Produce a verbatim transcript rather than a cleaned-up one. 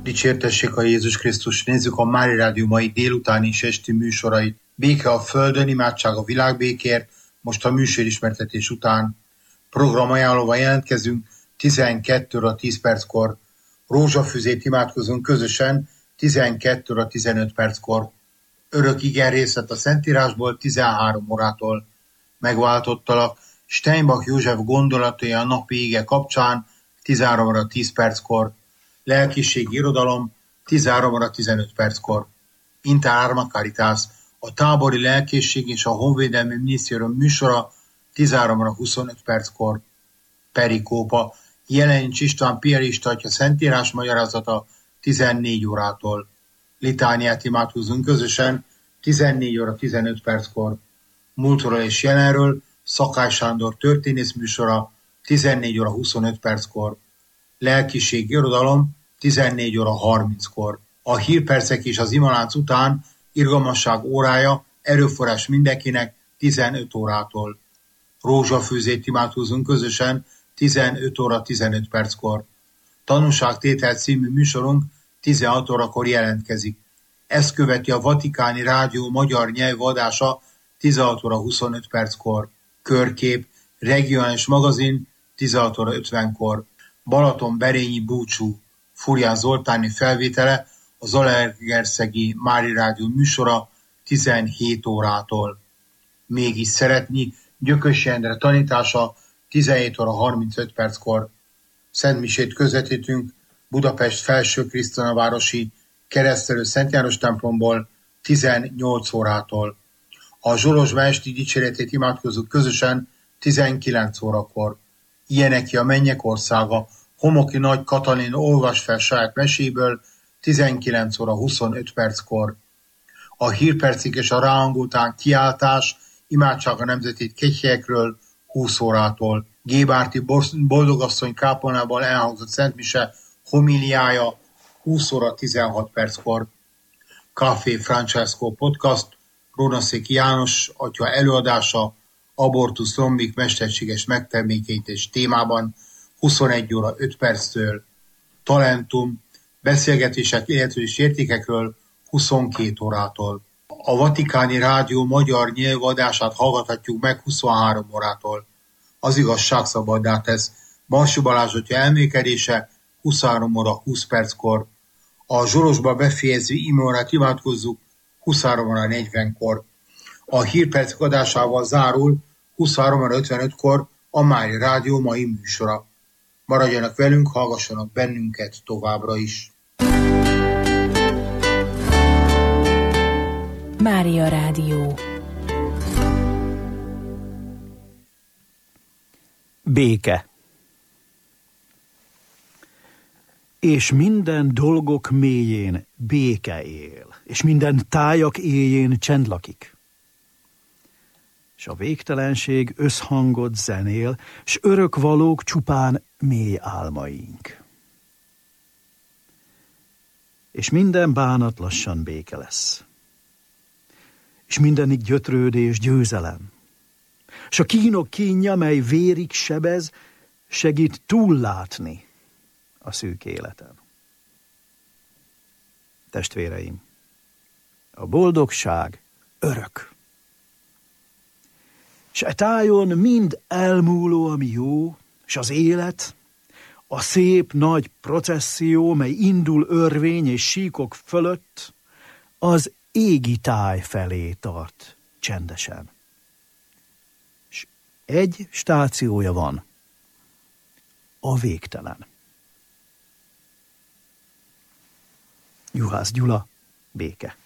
Dicsértessék a Jézus Krisztus! Nézzük a Mária Rádió mai délutáni és esti műsorait. Béke a földön, imádság a világbékért. Most a műsorismertetés után programajánlóval jelentkezünk. tizenkét óra tíz perckor rózsafüzét imádkozunk közösen, tizenkét óra tizenöt perckor. Örök igen részlet a Szentírásból, tizenhárom órától megváltottalak. Steinbach József gondolatai a napi ige kapcsán, tizenhárom óra tíz perckor. Lelkiségi irodalom, tizenhárom óra tizenöt perckor. Inter Arma Caritas, a tábori lelkészség és a honvédelmi minisztérium műsora, tizenhárom óra huszonöt perckor. Perikópa, Jelenics István piarista atya szentírás magyarázata, tizennégy órától. Litániát imádkozunk közösen, tizennégy óra tizenöt perckor. Múltról és jelenről, Szakály Sándor történész műsora, tizennégy óra huszonöt perckor. Lelkiség irodalom, tizennégy óra harminckor. A hírpercek és az imalánc után irgalmasság órája, erőforrás mindenkinek, tizenöt órától. Rózsafűzét imádkozunk közösen, tizenöt óra tizenöt perckor. Tanúságtétel című műsorunk tizenhat órakor jelentkezik. Ezt követi a Vatikáni Rádió magyar nyelvadása tizenhat óra huszonöt perckor. Körkép, regionális magazin, tizenhat óra ötvenkor. Balaton-berényi búcsú, Furján Zoltáni felvétele, a Zalaegerszegi Mária Rádió műsora, tizenhét órától. Mégis szeretni, Gyökösi Endre tanítása, tizenhét óra harmincöt perckor. Szentmisét közvetítünk Budapest Felső-Krisztina-városi Keresztelő Szent János templomból, tizennyolc órától. A Zsolozsma esti dicséretét imádkozunk közösen, tizenkilenc órakor. Ilyeneki a mennyek országa, Homoki Nagy Katalin olvas fel saját meséből, tizenkilenc óra huszonöt perckor. A hírpercik és a ráhangután kiáltás, imádság a nemzeti kegyhelyekről, húsz órától. Gébárti Boldogasszony kápolnában elhangzott szentmise homiliája, húsz óra tizenhat perckor. Café Francesco podcast, Rónaszéki János atya előadása, abortusz rombik mesterséges megtermékenyítés témában, huszonegy óra öt perctől. Talentum, beszélgetések életős értékekről, huszonkét órától. A Vatikáni Rádió magyar nyelvadását hallgathatjuk meg huszonhárom órától. Az igazság szabaddá tesz. Barsy Balázs atya elmékedése, huszonhárom óra húsz perckor. A Zsolozsba befejező imórát imádkozzuk, huszonhárom óra negyvenkor. A hírpercek adásával zárul, huszonhárom óra ötvenötkor a Mária Rádió mai műsora. Maradjanak velünk, hallgassanak bennünket továbbra is. Mária Rádió. Béke. És minden dolgok mélyén béke él, és minden tájak éjjén csend lakik. És a végtelenség összhangot zenél, s örökvalók csupán mély álmaink. És minden bánat lassan béke lesz. És mindenik gyötrődés győzelem. S a kínok kínja, mely vérig sebez, segít túllátni a szűk életen. Testvéreim, a boldogság örök. S e tájon mind elmúló, ami jó, s az élet, a szép nagy processzió, mely indul örvény és síkok fölött, az égi táj felé tart csendesen. S egy stációja van, a végtelen. Juhász Gyula, Béke.